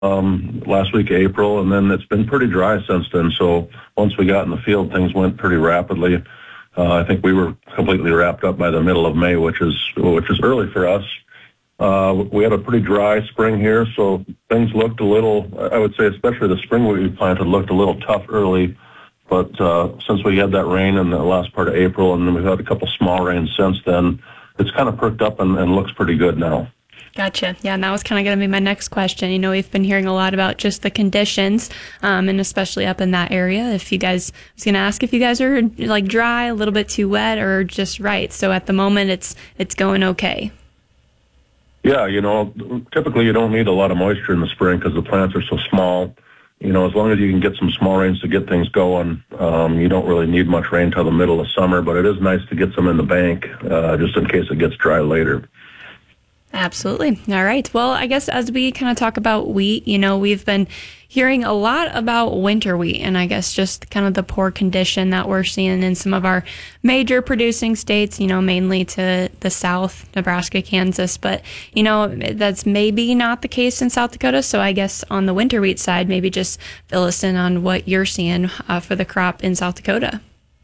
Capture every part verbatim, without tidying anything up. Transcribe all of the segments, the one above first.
um, last week of April, and then it's been pretty dry since then. So once we got in the field, things went pretty rapidly. Uh, I think we were completely wrapped up by the middle of May, which is which is early for us. Uh, we had a pretty dry spring here, so things looked a little, I would say, especially the spring we planted looked a little tough early. But uh, since we had that rain in the last part of April, and then we've had a couple small rains since then, it's kind of perked up and, and looks pretty good now. Gotcha. Yeah, and that was kind of going to be my next question. You know, we've been hearing a lot about just the conditions, um, and especially up in that area. If you guys, I was going to ask if you guys are like dry, a little bit too wet, or just right. So at the moment, it's it's going okay. Yeah, you know, typically you don't need a lot of moisture in the spring because the plants are so small. You know, as long as you can get some small rains to get things going, um, you don't really need much rain till the middle of summer, but it is nice to get some in the bank uh, just in case it gets dry later. Absolutely. All right. Well, I guess as we kind of talk about wheat, you know, we've been hearing a lot about winter wheat, and I guess just kind of the poor condition that we're seeing in some of our major producing states, you know, mainly to the south, Nebraska, Kansas. But, you know, that's maybe not the case in South Dakota. So I guess on the winter wheat side, maybe just fill us in on what you're seeing uh, for the crop in South Dakota.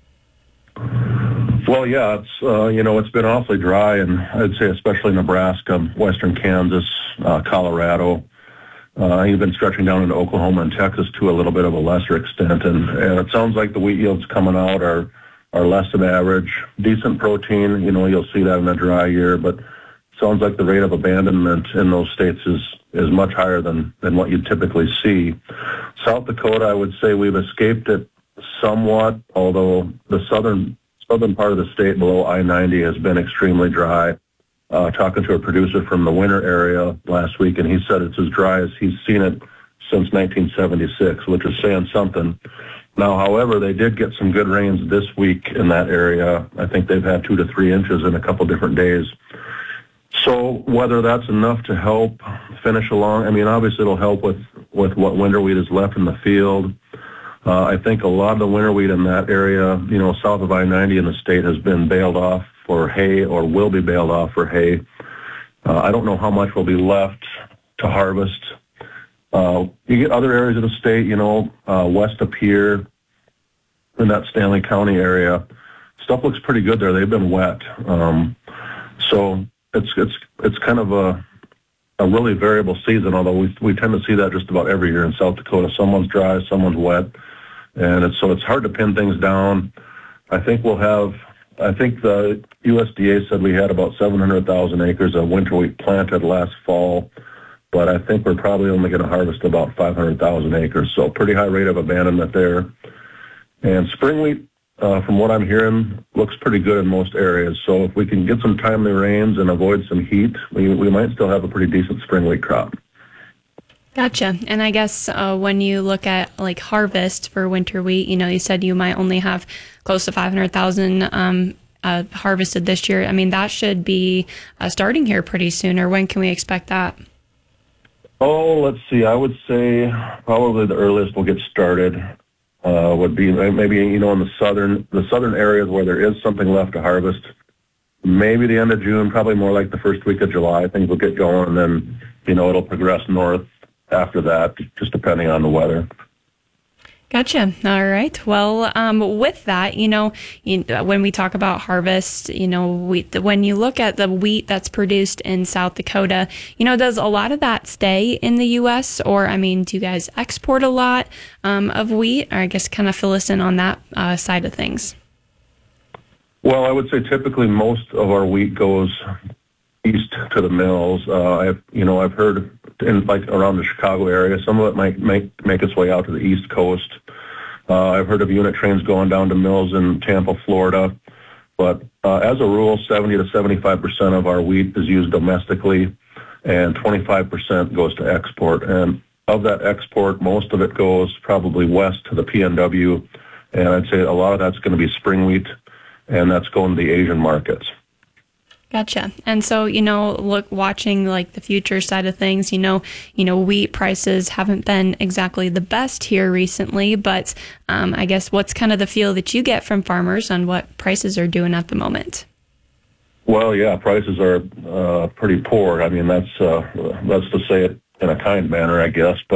Well, yeah, it's, uh, you know, it's been awfully dry, and I'd say especially Nebraska, western Kansas, uh, Colorado, uh, even stretching down into Oklahoma and Texas to a little bit of a lesser extent. And, and it sounds like the wheat yields coming out are, are less than average. Decent protein, you know, you'll see that in a dry year, but it sounds like the rate of abandonment in those states is, is much higher than, than what you typically see. South Dakota, I would say we've escaped it somewhat, although the southern southern part of the state below I ninety has been extremely dry. Uh, talking to a producer from the winter area last week, and he said it's as dry as he's seen it since nineteen seventy-six, which is saying something. Now, however, they did get some good rains this week in that area. I think they've had two to three inches in a couple different days. So whether that's enough to help finish along, I mean, obviously it'll help with, with what winter wheat is left in the field. Uh, I think a lot of the winter wheat in that area, you know, south of I ninety in the state has been baled off for hay or will be baled off for hay. Uh, I don't know how much will be left to harvest. Uh, you get other areas of the state, you know, uh, west of here in that Stanley County area. Stuff looks pretty good there. They've been wet. Um, so it's, it's, it's kind of a, a really variable season, although we, we tend to see that just about every year in South Dakota. Someone's dry, someone's wet. And it's, so it's hard to pin things down. I think we'll have, I think the U S D A said we had about seven hundred thousand acres of winter wheat planted last fall, but I think we're probably only going to harvest about five hundred thousand acres. So pretty high rate of abandonment there. And spring wheat, uh, from what I'm hearing, looks pretty good in most areas. So if we can get some timely rains and avoid some heat, we, we might still have a pretty decent spring wheat crop. Gotcha. And I guess uh, when you look at like harvest for winter wheat, you know, you said you might only have close to five hundred thousand um, uh, harvested this year. I mean, that should be uh, starting here pretty soon, or when can we expect that? Oh, let's see. I would say probably the earliest we'll get started uh, would be maybe, you know, in the southern, the southern areas where there is something left to harvest. Maybe the end of June, probably more like the first week of July. Things will get going, and then, you know, it'll progress north after that, just depending on the weather. Gotcha. All right. Well, um, with that, you know, you, when we talk about harvest, you know, we, when you look at the wheat that's produced in South Dakota, you know, does a lot of that stay in the U S? Or, I mean, do you guys export a lot um, of wheat? Or I guess kind of fill us in on that uh, side of things. Well, I would say typically most of our wheat goes east to the mills. Uh, I've, you know, I've heard in like around the Chicago area, some of it might make make its way out to the East Coast. Uh, I've heard of unit trains going down to mills in Tampa, Florida. But uh, as a rule, seventy to seventy-five percent of our wheat is used domestically, and twenty-five percent goes to export. And of that export, most of it goes probably west to the P N W, and I'd say a lot of that's going to be spring wheat, and that's going to the Asian markets. Gotcha. And so, you know, look, watching like the future side of things, you know, you know, wheat prices haven't been exactly the best here recently, but um, I guess what's kind of the feel that you get from farmers on what prices are doing at the moment? Well, yeah, prices are uh, pretty poor. I mean, that's uh, that's to say it in a kind manner, I guess.